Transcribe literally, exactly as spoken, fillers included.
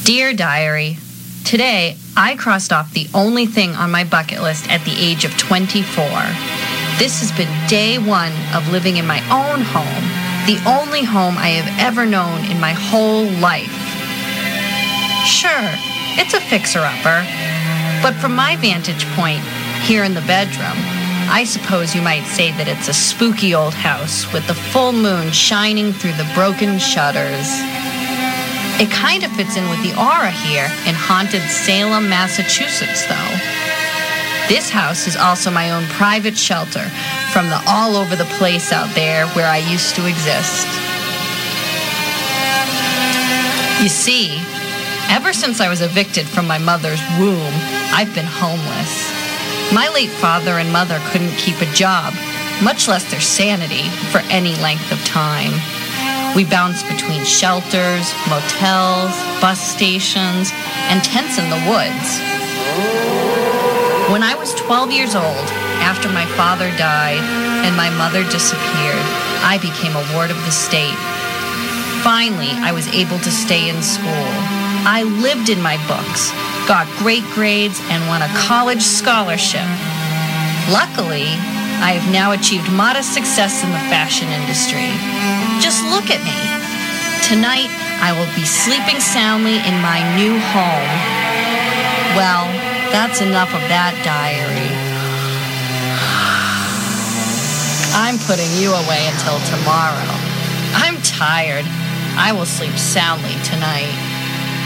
Dear Diary, today I crossed off the only thing on my bucket list at the age of twenty-four. This has been day one of living in my own home, the only home I have ever known in my whole life. Sure, it's a fixer-upper, but from my vantage point, here in the bedroom, I suppose you might say that it's a spooky old house with the full moon shining through the broken shutters. It kind of fits in with the aura here in haunted Salem, Massachusetts, though. This house is also my own private shelter from the all over the place out there where I used to exist. You see, ever since I was evicted from my mother's womb, I've been homeless. My late father and mother couldn't keep a job, much less their sanity, for any length of time. We bounced between shelters, motels, bus stations, and tents in the woods. When I was twelve years old, after my father died and my mother disappeared, I became a ward of the state. Finally, I was able to stay in school. I lived in my books, got great grades, and won a college scholarship. Luckily, I have now achieved modest success in the fashion industry. Just look at me. Tonight, I will be sleeping soundly in my new home. Well, that's enough of that, diary. I'm putting you away until tomorrow. I'm tired. I will sleep soundly tonight.